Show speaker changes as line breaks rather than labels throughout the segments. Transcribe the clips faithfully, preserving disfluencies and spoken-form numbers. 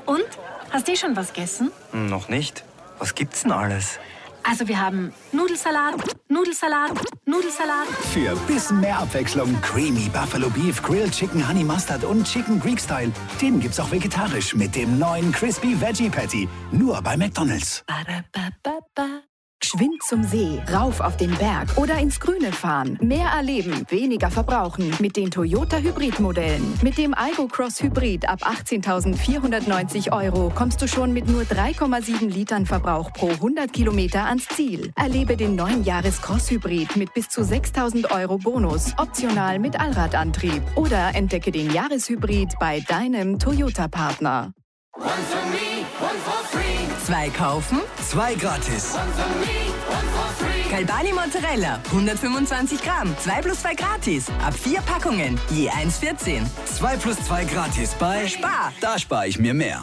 Und? Hast du schon was gegessen?
Noch nicht. Was gibt's denn alles?
Also wir haben Nudelsalat, Nudelsalat, Nudelsalat.
Für bisschen mehr Abwechslung Creamy Buffalo Beef, Grilled Chicken Honey Mustard und Chicken Greek Style. Den gibt's auch vegetarisch mit dem neuen Crispy Veggie Patty. Nur bei McDonald's.
Ba-da-ba-ba-ba. Geschwind zum See, rauf auf den Berg oder ins Grüne fahren. Mehr erleben, weniger verbrauchen mit den Toyota Hybrid-Modellen. Mit dem Aygo Cross Hybrid ab achtzehntausendvierhundertneunzig Euro kommst du schon mit nur drei Komma sieben Litern Verbrauch pro hundert Kilometer ans Ziel. Erlebe den neuen Jahres Cross Hybrid mit bis zu sechstausend Euro Bonus, optional mit Allradantrieb. Oder entdecke den Jahreshybrid bei deinem Toyota-Partner.
One for me, one for free.
Zwei kaufen,
zwei gratis.
One for me, one for free.
Galbani Mozzarella, hundertfünfundzwanzig Gramm, zwei plus zwei gratis. Ab vier Packungen, je eins vierzehn.
zwei plus zwei gratis bei
Spar.
Da spare ich mir mehr.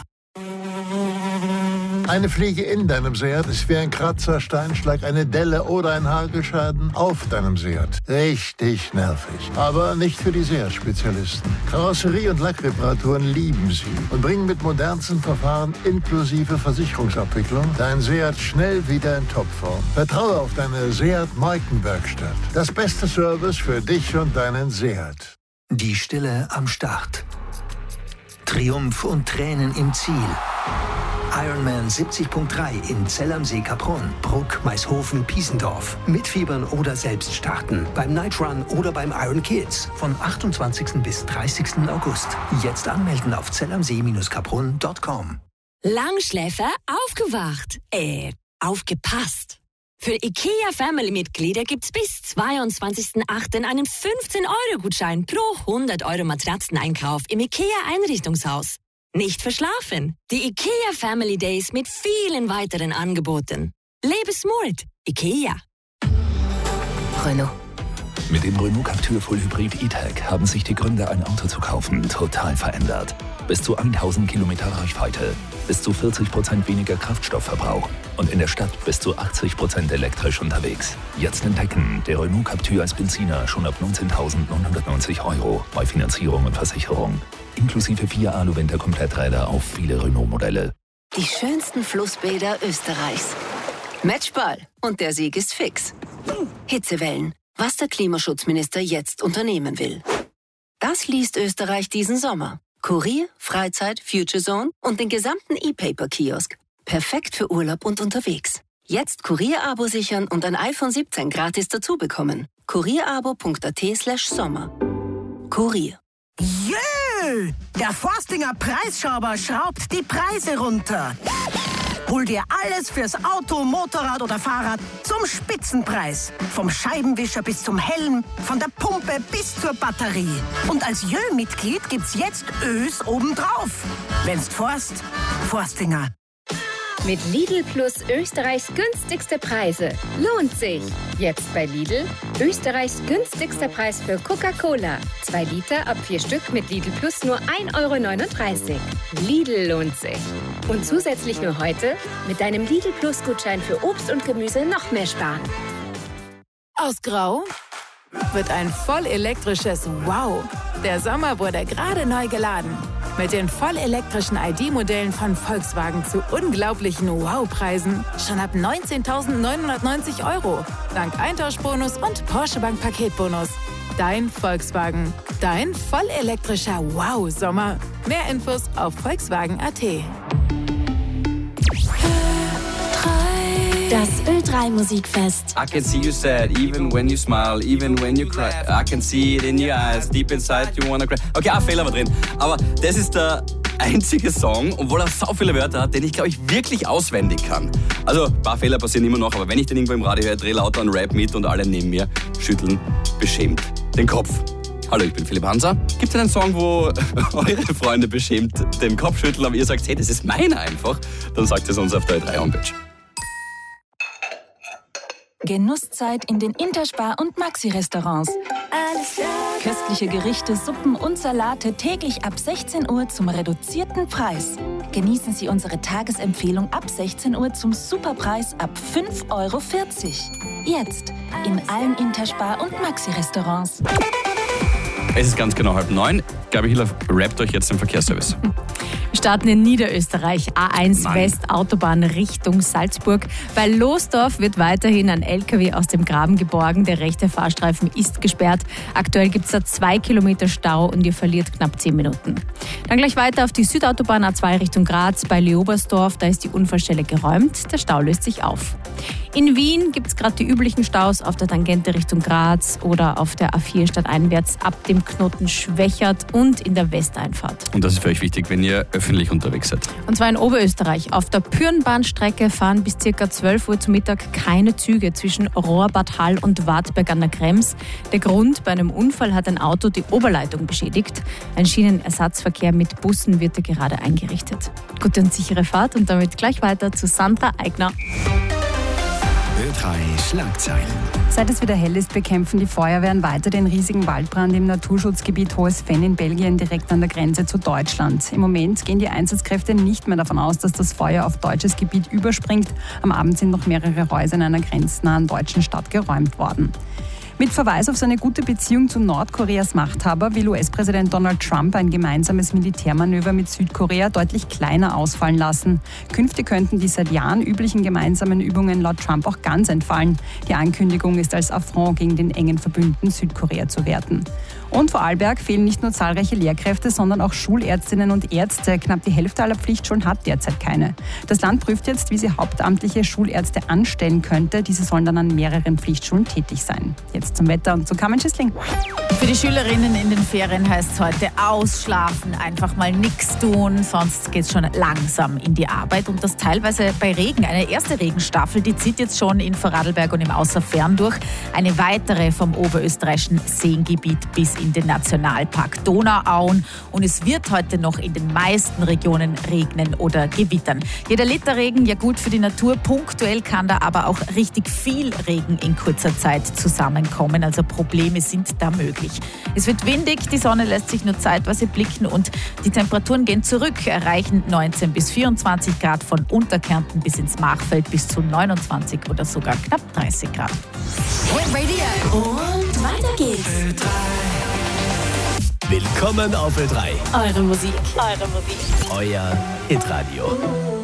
Eine Fliege in deinem Seat ist wie ein Kratzer, Steinschlag, eine Delle oder ein Hagelschaden auf deinem Seat. Richtig nervig. Aber nicht für die Seat-Spezialisten. Karosserie- und Lackreparaturen lieben sie und bringen mit modernsten Verfahren inklusive Versicherungsabwicklung dein Seat schnell wieder in Topform. Vertraue auf deine Seat-Moiken-Werkstatt. Das beste Service für dich und deinen Seat.
Die Stille am Start. Triumph und Tränen im Ziel. Ironman siebzig Punkt drei in Zell am See, Kaprun, Bruck, Maishofen, Piesendorf. Mitfiebern oder selbst starten. Beim Night Run oder beim Iron Kids. Von achtundzwanzigsten bis dreißigsten August. Jetzt anmelden auf zellamsee Kaprun Punkt com.
Langschläfer aufgewacht. Äh, aufgepasst. Für IKEA Family-Mitglieder gibt's bis zweiundzwanzigsten achten einen fünfzehn Euro Gutschein pro hundert Euro Matratzeneinkauf im IKEA Einrichtungshaus. Nicht verschlafen. Die IKEA Family Days mit vielen weiteren Angeboten. Lebe smart. IKEA.
Renault.
Mit dem Renault Captur Full Hybrid E-Tech haben sich die Gründe, ein Auto zu kaufen, total verändert. Bis zu tausend Kilometer Reichweite, bis zu vierzig Prozent weniger Kraftstoffverbrauch und in der Stadt bis zu achtzig Prozent elektrisch unterwegs. Jetzt entdecken, der Renault Captur als Benziner schon ab neunzehntausendneunhundertneunzig Euro bei Finanzierung und Versicherung. Inklusive vier Alu-Winter-Kompletträder auf viele Renault-Modelle.
Die schönsten Flussbäder Österreichs. Matchball. Und der Sieg ist fix. Hitzewellen. Was der Klimaschutzminister jetzt unternehmen will. Das liest Österreich diesen Sommer. Kurier, Freizeit, Future Zone und den gesamten E-Paper-Kiosk. Perfekt für Urlaub und unterwegs. Jetzt Kurier-Abo sichern und ein iPhone siebzehn gratis dazu bekommen. kurierabo punkt at slash sommer. Kurier.
Jö! Der Forstinger Preisschrauber schraubt die Preise runter. Hol dir alles fürs Auto, Motorrad oder Fahrrad zum Spitzenpreis. Vom Scheibenwischer bis zum Helm, von der Pumpe bis zur Batterie. Und als Jö-Mitglied gibt's jetzt Ös obendrauf. Wenn's forst, Forstinger.
Mit Lidl Plus Österreichs günstigste Preise. Lohnt sich. Jetzt bei Lidl Österreichs günstigster Preis für Coca-Cola. Zwei Liter ab vier Stück mit Lidl Plus nur ein Euro neununddreißig. Lidl lohnt sich. Und zusätzlich nur heute mit deinem Lidl Plus Gutschein für Obst und Gemüse noch mehr sparen.
Aus Grau wird ein vollelektrisches Wow. Der Sommer wurde gerade neu geladen. Mit den vollelektrischen I D-Modellen von Volkswagen zu unglaublichen Wow-Preisen schon ab neunzehntausendneunhundertneunzig Euro. Dank Eintauschbonus und Porsche Bank Paketbonus. Dein Volkswagen. Dein vollelektrischer Wow-Sommer. Mehr Infos auf Volkswagen punkt at.
Das Ö drei Musikfest.
I can see you sad, even when you smile, even when you cry. I can see it in your eyes, deep inside you wanna cry. Okay, ein Fehler war drin. Aber das ist der einzige Song, obwohl er so viele Wörter hat, den ich, glaube ich, wirklich auswendig kann. Also, ein paar Fehler passieren immer noch, aber wenn ich den irgendwo im Radio höre, drehe lauter einen Rap mit und alle neben mir schütteln beschämt den Kopf. Hallo, ich bin Philipp Hanser. Gibt es einen Song, wo eure Freunde beschämt den Kopf schütteln, aber ihr sagt, hey, das ist meiner einfach? Dann sagt es uns auf der Ö drei Homepage.
Genusszeit in den Interspar- und Maxi-Restaurants. Köstliche Gerichte, Suppen und Salate täglich ab sechzehn Uhr zum reduzierten Preis. Genießen Sie unsere Tagesempfehlung ab sechzehn Uhr zum Superpreis ab fünf Euro vierzig. Jetzt in allen Interspar- und
Wir starten in Niederösterreich, A eins
Mann.
West, Autobahn Richtung Salzburg. Bei Losdorf wird weiterhin ein L K W aus dem Graben geborgen. Der rechte Fahrstreifen ist gesperrt. Aktuell gibt es da zwei Kilometer Stau und ihr verliert knapp zehn Minuten. Dann gleich weiter auf die Südautobahn A zwei Richtung Graz bei Leobersdorf. Da ist die Unfallstelle geräumt. Der Stau löst sich auf. In Wien gibt es gerade die üblichen Staus auf der Tangente Richtung Graz oder auf der A vier stadteinwärts ab dem Knoten Schwächert und in der Westeinfahrt.
Und das ist für euch wichtig, wenn ihr öffentlich unterwegs seid.
Und zwar in Oberösterreich. Auf der Pürnbahnstrecke fahren bis ca. zwölf Uhr zu Mittag keine Züge zwischen Rohrbad Hall und Wartberg an der Krems. Der Grund: bei einem Unfall hat ein Auto die Oberleitung beschädigt. Ein Schienenersatzverkehr mit Bussen wird da gerade eingerichtet. Gute und sichere Fahrt und damit gleich weiter zu Sandra Eigner.
Ö drei Schlagzeilen.
Seit es wieder hell ist, bekämpfen die Feuerwehren weiter den riesigen Waldbrand im Naturschutzgebiet Hohes Venn in Belgien, direkt an der Grenze zu Deutschland. Im Moment gehen die Einsatzkräfte nicht mehr davon aus, dass das Feuer auf deutsches Gebiet überspringt. Am Abend sind noch mehrere Häuser in einer grenznahen deutschen Stadt geräumt worden. Mit Verweis auf seine gute Beziehung zu Nordkoreas Machthaber will U S-Präsident Donald Trump ein gemeinsames Militärmanöver mit Südkorea deutlich kleiner ausfallen lassen. Künftig könnten die seit Jahren üblichen gemeinsamen Übungen laut Trump auch ganz entfallen. Die Ankündigung ist als Affront gegen den engen Verbündeten Südkorea zu werten. Und vor Arlberg fehlen nicht nur zahlreiche Lehrkräfte, sondern auch Schulärztinnen und Ärzte. Knapp die Hälfte aller Pflichtschulen hat derzeit keine. Das Land prüft jetzt, wie sie hauptamtliche Schulärzte anstellen könnte. Diese sollen dann an mehreren Pflichtschulen tätig sein. Jetzt zum Wetter und zu Carmen Schissling.
Für die Schülerinnen in den Ferien heißt es heute ausschlafen, einfach mal nichts tun, sonst geht es schon langsam in die Arbeit. Und das teilweise bei Regen. Eine erste Regenstaffel, die zieht jetzt schon in Vorarlberg und im Außerfern durch. Eine weitere vom oberösterreichischen Seengebiet bis in den Nationalpark Donauauen. Und es wird heute noch in den meisten Regionen regnen oder gewittern. Jeder Liter Regen, ja gut für die Natur. Punktuell kann da aber auch richtig viel Regen in kurzer Zeit zusammenkommen. Also Probleme sind da möglich. Es wird windig, die Sonne lässt sich nur zeitweise blicken und die Temperaturen gehen zurück, erreichen neunzehn bis vierundzwanzig Grad, von Unterkärnten bis ins Machfeld bis zu neunundzwanzig oder sogar knapp dreißig Grad.
Hit Radio. Und weiter geht's.
Ö drei. Willkommen auf Ö drei.
Eure Musik.
Eure Musik.
Euer Hitradio.